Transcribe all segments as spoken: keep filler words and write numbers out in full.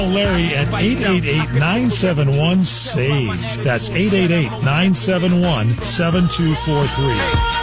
Larry at eight eight eight, nine seven one, SAGE. That's eight eight eight, nine seven one, seven two four three.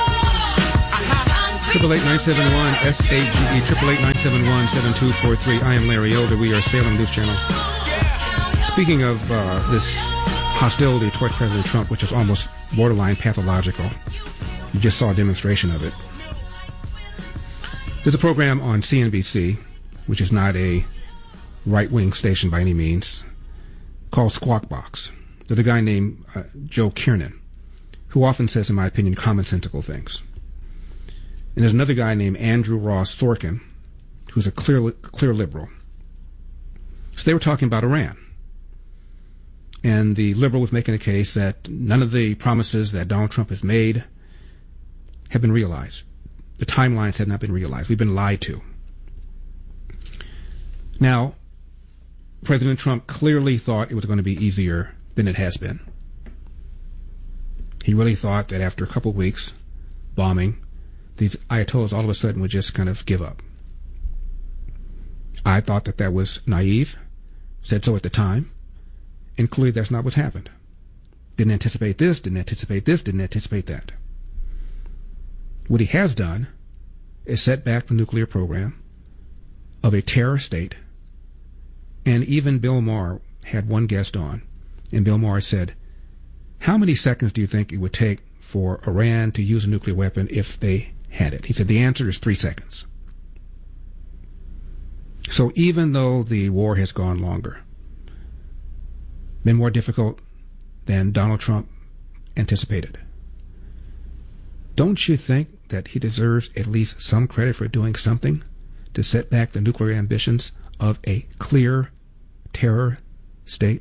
Triple eight nine seven one S A G E. Triple eight nine seven one seven two four three. I am Larry Elder. We are Salem News Channel. Speaking of uh, this hostility toward President Trump, which is almost borderline pathological, you just saw a demonstration of it. There's a program on C N B C, which is not a right-wing station by any means, called Squawk Box. There's a guy named uh, Joe Kiernan, who often says, in my opinion, commonsensical things. And there's another guy named Andrew Ross Sorkin, who's a clear, clear liberal. So they were talking about Iran. And the liberal was making a case that none of the promises that Donald Trump has made have been realized. The timelines have not been realized. We've been lied to. Now, President Trump clearly thought it was going to be easier than it has been. He really thought that after a couple of weeks bombing, these Ayatollahs all of a sudden would just kind of give up. I thought that that was naive, said so at the time, and clearly that's not what's happened. Didn't anticipate this, didn't anticipate this, didn't anticipate that. What he has done is set back the nuclear program of a terror state. And even Bill Maher had one guest on, and Bill Maher said, how many seconds do you think it would take for Iran to use a nuclear weapon if they had it? He said the answer is three seconds. So even though the war has gone longer, been more difficult than Donald Trump anticipated, don't you think that he deserves at least some credit for doing something to set back the nuclear ambitions of a clear terror state?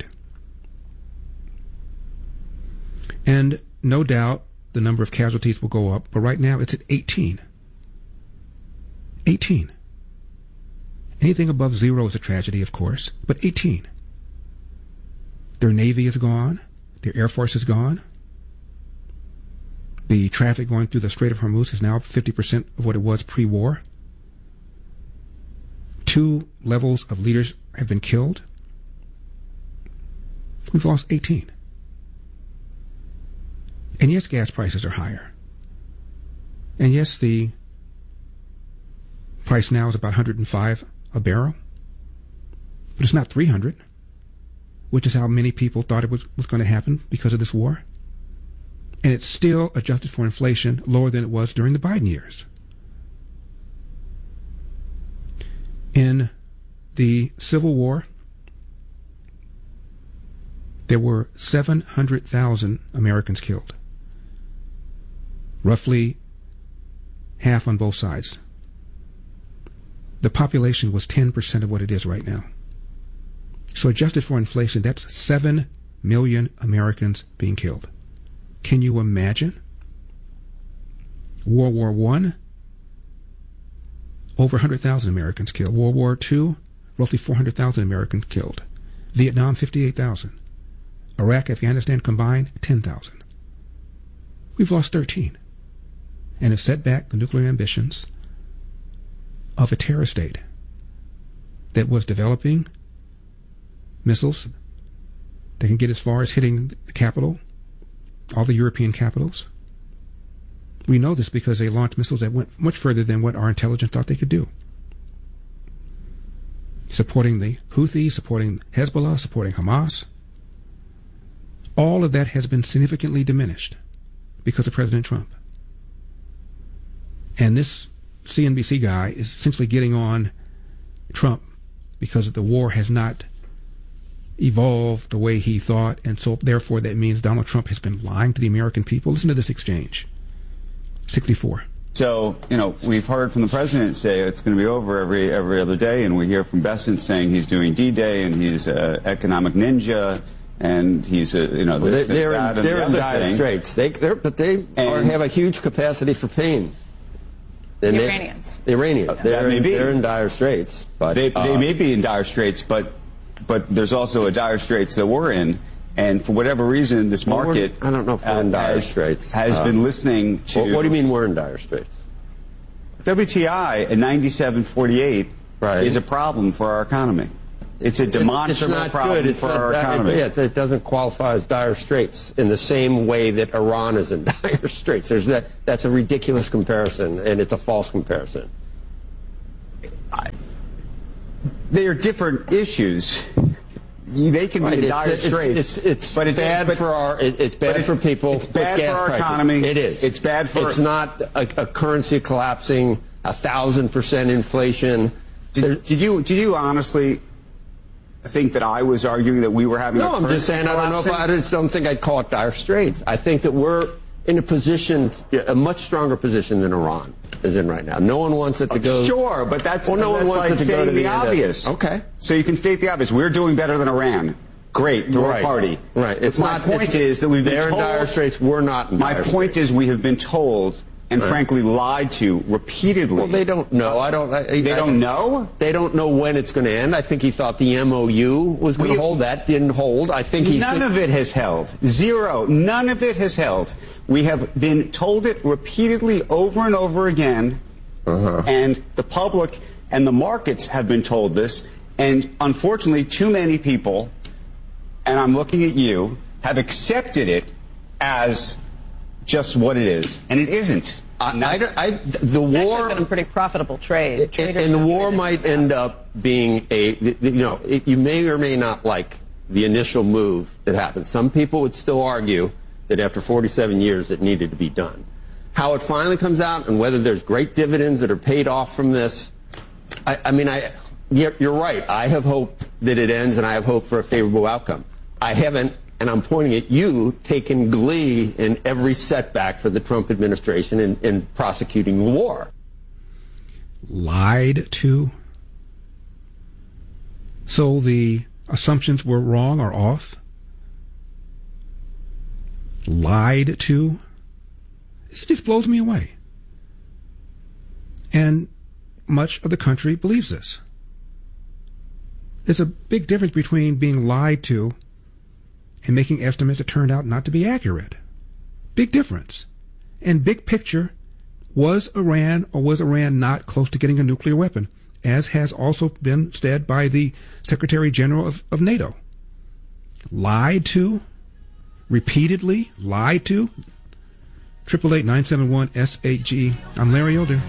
And no doubt the number of casualties will go up, but right now it's at eighteen. eighteen. Anything above zero is a tragedy, of course, but eighteen. Their Navy is gone. Their Air Force is gone. The traffic going through the Strait of Hormuz is now fifty percent of what it was pre-war. Two levels of leaders have been killed. We've lost eighteen. And yes, gas prices are higher. And yes, the price now is about one hundred five a barrel. But it's not three hundred, which is how many people thought it was, was going to happen because of this war. And it's still adjusted for inflation lower than it was during the Biden years. In the Civil War, there were seven hundred thousand Americans killed. Roughly half on both sides. The population was ten percent of what it is right now. So adjusted for inflation, that's seven million Americans being killed. Can you imagine? World War One, over one hundred thousand Americans killed. World War Two, roughly four hundred thousand Americans killed. Vietnam, fifty-eight thousand. Iraq, Afghanistan combined, ten thousand. We've lost thirteen. And have set back the nuclear ambitions of a terror state that was developing missiles that can get as far as hitting the capital, all the European capitals. We know this because they launched missiles that went much further than what our intelligence thought they could do. Supporting the Houthis, supporting Hezbollah, supporting Hamas. All of that has been significantly diminished because of President Trump. And this C N B C guy is essentially getting on Trump because the war has not evolved the way he thought, and so therefore that means Donald Trump has been lying to the American people. Listen to this exchange. sixty-four. So, you know, we've heard from the president say it's going to be over every every other day, and we hear from Bessent saying he's doing D-Day and he's an economic ninja. And he's, a, you know, well, this, they, they're, that, in, they're in the dire thing. straits. They, but they are, have a huge capacity for pain. The they, Iranians. The Iranians. Uh, they're, may be. they're in dire straits. But they, uh, they may be in dire straits, but but there's also a dire straits that we're in. And for whatever reason, this well, market I don't know if we're uh, in dire has, straits. has uh, been listening to. What, what do you mean we're in dire straits? W T I at ninety-seven forty-eight right. is a problem for our economy. It's a demonstrable it's, it's problem good. It's for not, our economy. It, it doesn't qualify as dire straits in the same way that Iran is in dire straits. There's that. That's a ridiculous comparison, and it's a false comparison. I, they are different issues. They can right. be in dire it's, straits. It's, it's, it's but it's bad but, for our. It, it's bad it's, for people. It's bad gas for our prices. economy. It is. It's bad for. It's not a, a currency collapsing. A thousand percent inflation. Did, did you? Did you honestly think that I was arguing that we were having? No, a I'm just saying. I don't know if I, I just don't think I'd call it dire straits. I think that we're in a position, a much stronger position than Iran is in right now. No one wants it to go. Sure, but that's, well, no that's one wants like it to stating go to the, the obvious. Okay. So you can state the obvious. We're doing better than Iran. Great, throw right. a party. Right. It's my not, point it's, is that we've been they're told. in dire straits. We're not in my dire point straits. is we have been told and right. frankly lied to repeatedly. Well, they don't know. I don't. I, they I, don't know. They don't know when it's going to end. I think he thought the M O U was going to hold. That didn't hold. I think he's. None of it has held. Zero. None of it has held. We have been told it repeatedly over and over again, uh-huh. and the public and the markets have been told this. And unfortunately, too many people, and I'm looking at you, have accepted it as just what it is, and it isn't. I, I, I, the war, been a pretty profitable trade, and, and the war might end up being a, you know, it, you may or may not like the initial move that happened. Some people would still argue that after forty-seven years it needed to be done. How it finally comes out and whether there's great dividends that are paid off from this, I, I mean, I, you're, you're right. I have hope that it ends, and I have hope for a favorable outcome. I haven't. And I'm pointing at you, taking glee in every setback for the Trump administration in, in prosecuting the war. Lied to? So the assumptions were wrong or off? Lied to? This just blows me away. And much of the country believes this. There's a big difference between being lied to and making estimates that turned out not to be accurate. Big difference. And big picture, was Iran or was Iran not close to getting a nuclear weapon, as has also been said by the Secretary General of, of NATO. Lied to, repeatedly lied to. eight eight eight, nine seven one, S eight G. I'm Larry Elder.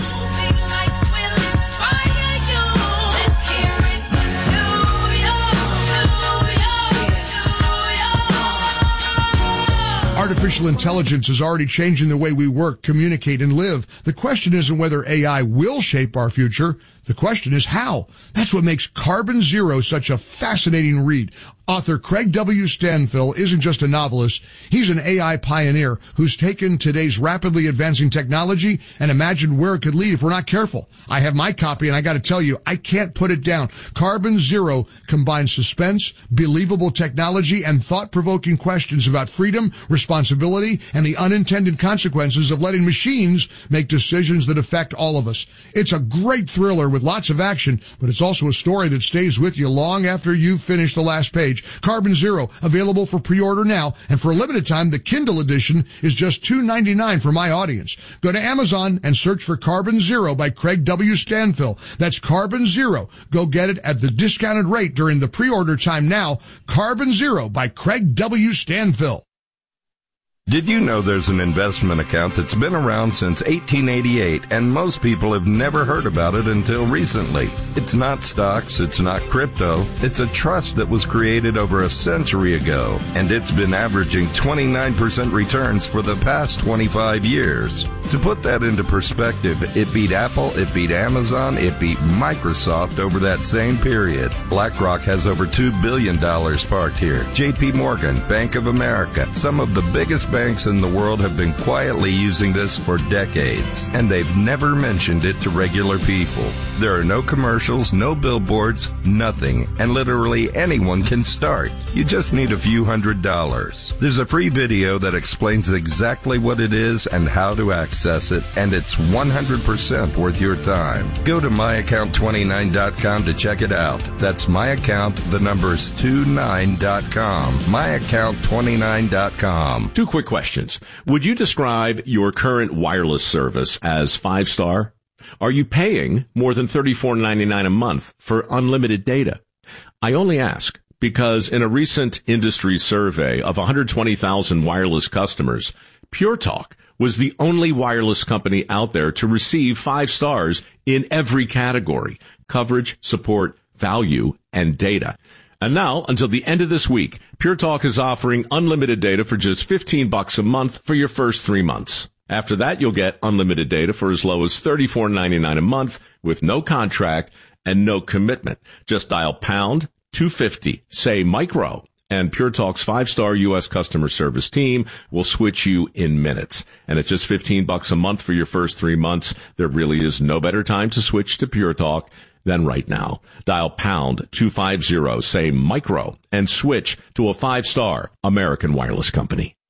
Artificial intelligence is already changing the way we work, communicate, and live. The question isn't whether A I will shape our future. The question is how. That's what makes Carbon Zero such a fascinating read. Author Craig W. Stanfill isn't just a novelist. He's an A I pioneer who's taken today's rapidly advancing technology and imagined where it could lead if we're not careful. I have my copy, and I got to tell you, I can't put it down. Carbon Zero combines suspense, believable technology, and thought-provoking questions about freedom, responsibility, and the unintended consequences of letting machines make decisions that affect all of us. It's a great thriller with lots of action, but it's also a story that stays with you long after you've finished the last page. Carbon Zero, available for pre-order now, and for a limited time, the Kindle edition is just two ninety-nine for my audience. Go to Amazon and search for Carbon Zero by Craig W. Stanfill. That's Carbon Zero. Go get it at the discounted rate during the pre-order time now. Carbon Zero by Craig W. Stanfill. Did you know there's an investment account that's been around since eighteen eighty-eight, and most people have never heard about it until recently? It's not stocks, it's not crypto, it's a trust that was created over a century ago, and it's been averaging twenty-nine percent returns for the past twenty-five years. To put that into perspective, it beat Apple, it beat Amazon, it beat Microsoft over that same period. BlackRock has over two billion dollars parked here. J P Morgan, Bank of America, some of the biggest banks in the world have been quietly using this for decades, and they've never mentioned it to regular people. There are no commercials, no billboards, nothing, and literally anyone can start. You just need a few hundred dollars. There's a free video that explains exactly what it is and how to access it, and it's one hundred percent worth your time. Go to my account twenty-nine dot com to check it out. That's my account, the number's twenty-nine dot com. my account twenty-nine dot com. Two quick questions. Would you describe your current wireless service as five-star? Are you paying more than thirty-four ninety-nine a month for unlimited data? I only ask because in a recent industry survey of one hundred twenty thousand wireless customers, Pure Talk was the only wireless company out there to receive five stars in every category: coverage, support, value, and data. And now, until the end of this week, Pure Talk is offering unlimited data for just fifteen bucks a month for your first three months. After that, you'll get unlimited data for as low as thirty-four ninety-nine a month with no contract and no commitment. Just dial pound two fifty, say micro, and Pure Talk's five-star U S customer service team will switch you in minutes. And at just fifteen bucks a month for your first three months, there really is no better time to switch to Pure Talk than right now. Dial pound two fifty, say micro, and switch to a five-star American wireless company.